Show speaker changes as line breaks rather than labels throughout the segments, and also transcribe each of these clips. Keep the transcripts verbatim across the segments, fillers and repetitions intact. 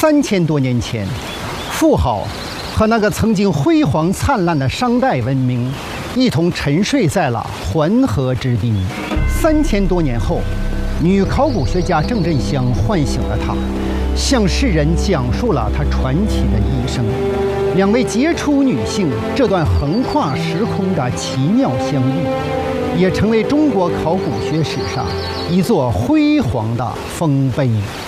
三千多年前，富豪和那个曾经辉煌灿烂的商代文明一同沉睡在了黄河之滨。三千多年后，女考古学家郑振香唤醒了她，向世人讲述了她传奇的一生。两位杰出女性这段横跨时空的奇妙相遇，也成为中国考古学史上一座辉煌的丰碑。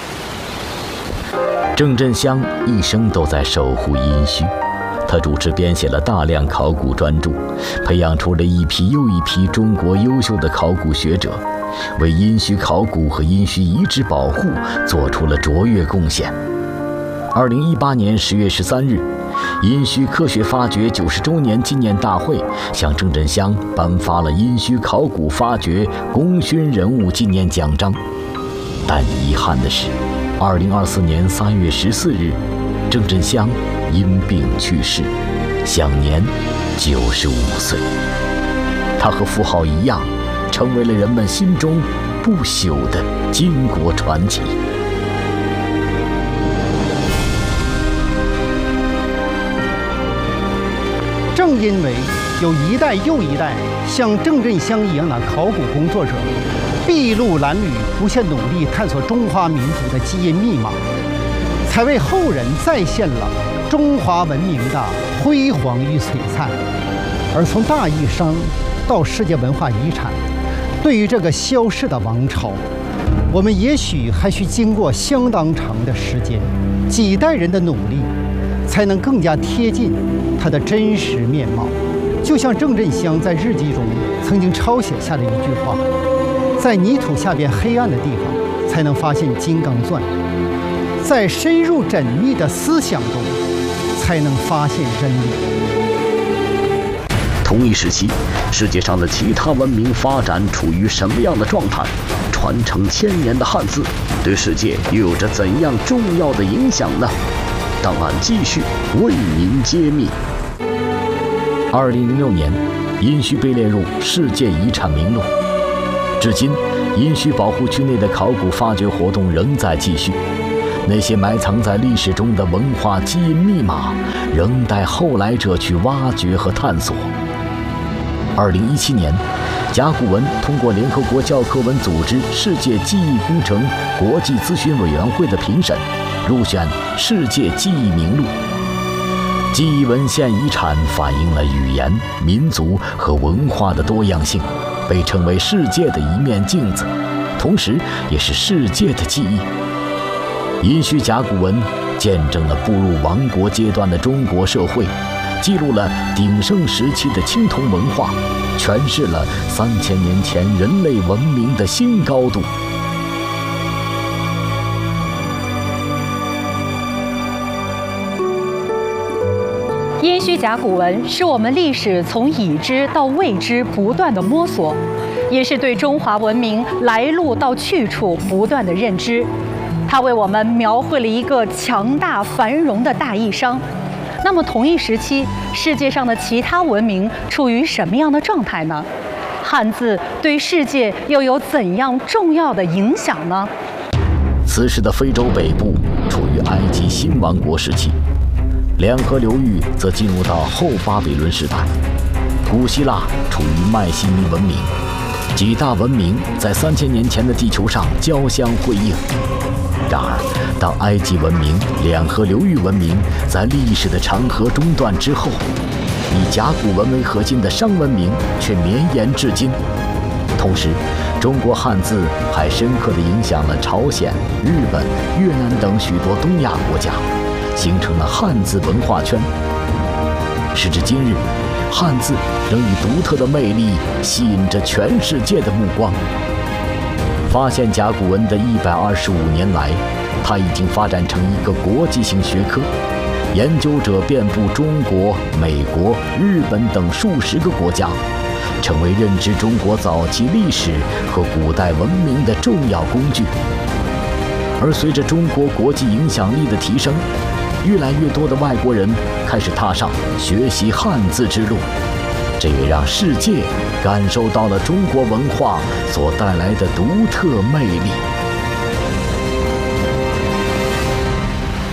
郑振香一生都在守护殷墟，他主持编写了大量考古专著，培养出了一批又一批中国优秀的考古学者，为殷墟考古和殷墟遗址保护做出了卓越贡献。二零一八年十月十三日，殷墟科学发掘九十周年纪念大会向郑振香颁发了殷墟考古发掘功勋人物纪念奖章。但遗憾的是，二零二四年三月十四日，郑振香因病去世，享年九十五岁。他和富豪一样，成为了人们心中不朽的巾帼传奇。
正因为有一代又一代像郑振香一样的考古工作者，筚路蓝缕，不懈努力探索中华民族的基因密码，才为后人再现了中华文明的辉煌与璀璨。而从大义商到世界文化遗产，对于这个消逝的王朝，我们也许还需经过相当长的时间，几代人的努力，才能更加贴近它的真实面貌。就像郑振香在日记中曾经抄写下的一句话：在泥土下边黑暗的地方，才能发现金刚钻；在深入缜密的思想中，才能发现真理。
同一时期，世界上的其他文明发展处于什么样的状态？传承千年的汉字对世界又有着怎样重要的影响呢？档案继续为您揭秘。二零零六年，殷墟被列入世界遗产名录。至今，殷墟保护区内的考古发掘活动仍在继续，那些埋藏在历史中的文化基因密码，仍待后来者去挖掘和探索。二零一七年，甲骨文通过联合国教科文组织世界记忆工程国际咨询委员会的评审，入选世界记忆名录。记忆文献遗产反映了语言、民族和文化的多样性，被称为世界的一面镜子，同时也是世界的记忆。殷墟甲骨文见证了步入亡国阶段的中国社会，记录了鼎盛时期的青铜文化，诠释了三千年前人类文明的新高度。
殷墟甲骨文是我们历史从已知到未知不断的摸索，也是对中华文明来路到去处不断的认知。它为我们描绘了一个强大繁荣的大义商。那么同一时期，世界上的其他文明处于什么样的状态呢？汉字对世界又有怎样重要的影响呢？
此时的非洲北部处于埃及新王国时期，两河流域则进入到后巴比伦时代，古希腊处于迈锡尼文明，几大文明在三千年前的地球上交相辉映。然而，当埃及文明、两河流域文明在历史的长河中断之后，以甲骨文为核心的商文明却绵延至今。同时，中国汉字还深刻地影响了朝鲜、日本、越南等许多东亚国家，形成了汉字文化圈。时至今日，汉字仍以独特的魅力吸引着全世界的目光。发现甲骨文的一百二十五年来，它已经发展成一个国际性学科，研究者遍布中国、美国、日本等数十个国家，成为认知中国早期历史和古代文明的重要工具。而随着中国国际影响力的提升，越来越多的外国人开始踏上学习汉字之路，这也让世界感受到了中国文化所带来的独特魅力。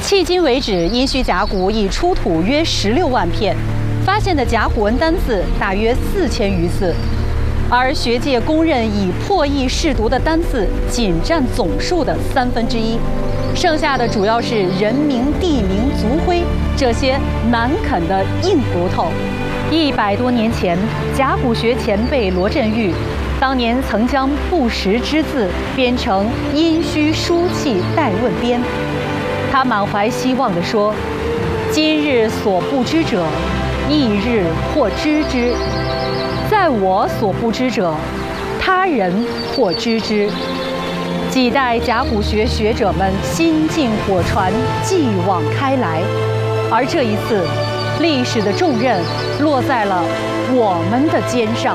迄今为止，殷墟甲骨已出土约十六万片，发现的甲骨文单字大约四千余字，而学界公认已破译试读的单字仅占总数的三分之一，剩下的主要是人名、地名、族徽这些难啃的硬骨头。一百多年前，甲骨学前辈罗振玉当年曾将不识之字编成殷墟书契代问编。他满怀希望地说：“今日所不知者，翌日或知之；在我所不知者，他人或知之。”几代甲骨学学者们心尽火传，继往开来。而这一次，历史的重任落在了我们的肩上。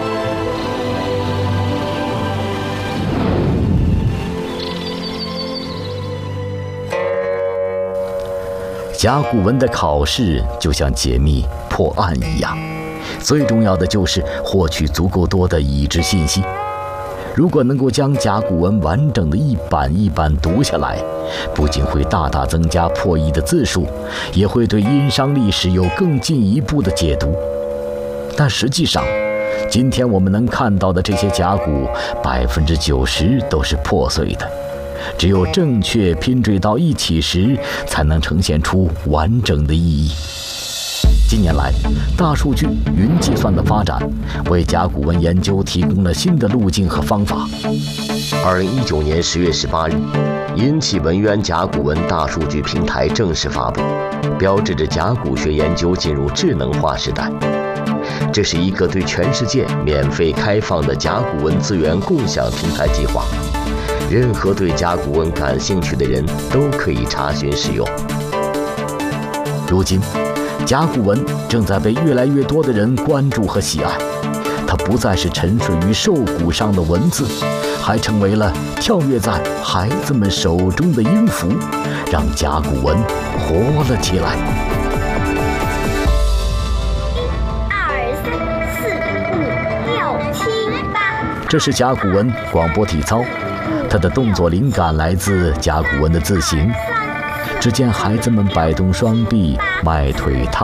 甲骨文的考试就像解密破案一样，最重要的就是获取足够多的已知信息。如果能够将甲骨文完整的一版一版读下来，不仅会大大增加破译的字数，也会对殷商历史有更进一步的解读。但实际上，今天我们能看到的这些甲骨，百分之九十都是破碎的。只有正确拼缀到一起时，才能呈现出完整的意义。近年来，大数据、云计算的发展，为甲骨文研究提供了新的路径和方法。
二零一九年十月十八日，殷启文渊甲骨文大数据平台正式发布，标志着甲骨学研究进入智能化时代。这是一个对全世界免费开放的甲骨文资源共享平台计划。任何对甲骨文感兴趣的人都可以查询使用。
如今，甲骨文正在被越来越多的人关注和喜爱。它不再是沉睡于兽骨上的文字，还成为了跳跃在孩子们手中的音符，让甲骨文活了起来。
一二三四五六七八。
这是甲骨文广播体操。它的动作灵感来自甲骨文的字形。只见孩子们摆动双臂，迈腿踏